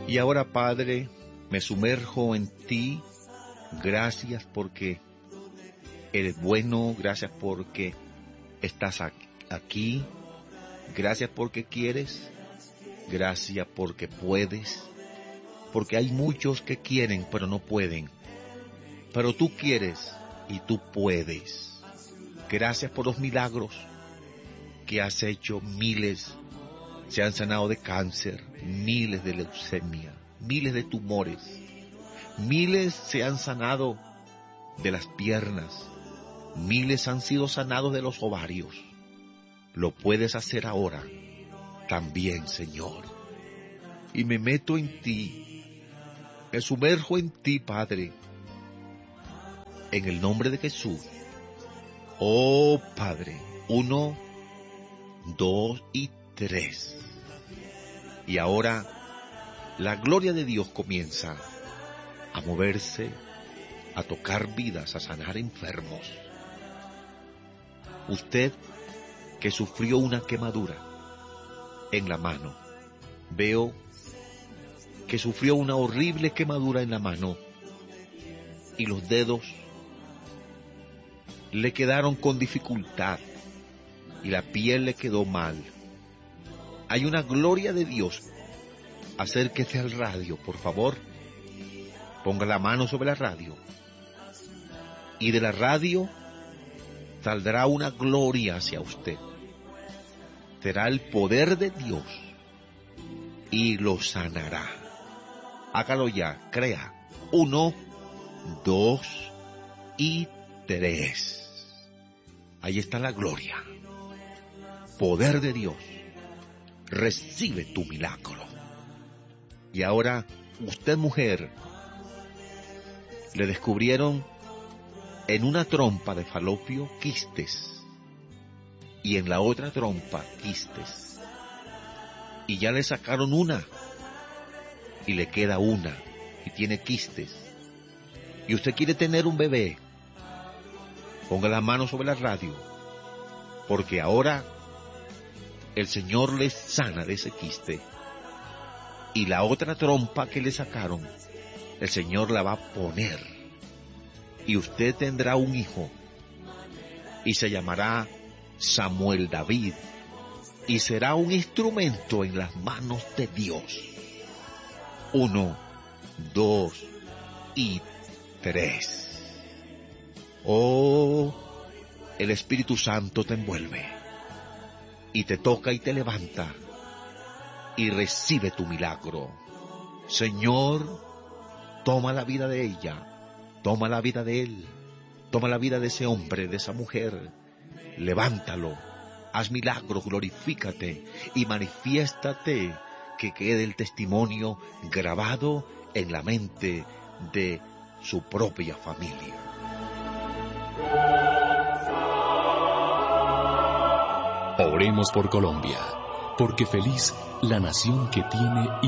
Y ahora, Padre, me sumerjo en ti. Gracias porque eres bueno, gracias porque estás aquí, gracias porque quieres, gracias porque puedes, porque hay muchos que quieren pero no pueden, pero tú quieres y tú puedes. Gracias por los milagros que has hecho. Miles se han sanado de cáncer, miles de leucemia, miles de tumores, miles se han sanado de las piernas, miles han sido sanados de los ovarios. Lo puedes hacer ahora también, Señor. Y me meto en ti, me sumerjo en ti, Padre, en el nombre de Jesús. Oh, Padre, 1, 2 y 3. Y ahora la gloria de Dios comienza a moverse, a tocar vidas, a sanar enfermos. Usted que sufrió una quemadura en la mano, veo que sufrió una horrible quemadura en la mano y los dedos le quedaron con dificultad y la piel le quedó mal. Hay una gloria de Dios. Acérquese al radio, por favor. Ponga la mano sobre la radio. Y de la radio saldrá una gloria hacia usted. Será el poder de Dios y lo sanará. Hágalo ya, crea. 1, 2 y 3. Ahí está la gloria. Poder de Dios. Recibe tu milagro. Y ahora, usted, mujer, le descubrieron en una trompa de falopio quistes y en la otra trompa quistes. Y ya le sacaron una y le queda una y tiene quistes. Y usted quiere tener un bebé. Ponga la mano sobre la radio, porque ahora el Señor le sana de ese quiste. Y la otra trompa que le sacaron, el Señor la va a poner. Y usted tendrá un hijo. Y se llamará Samuel David. Y será un instrumento en las manos de Dios. 1, 2 y 3. Oh, el Espíritu Santo te envuelve. Y te toca y te levanta. Y recibe tu milagro. Señor, toma la vida de ella, toma la vida de él, toma la vida de ese hombre, de esa mujer. Levántalo, haz milagro, glorifícate y manifiéstate, que quede el testimonio grabado en la mente de su propia familia. Oremos por Colombia, porque feliz la nación que tiene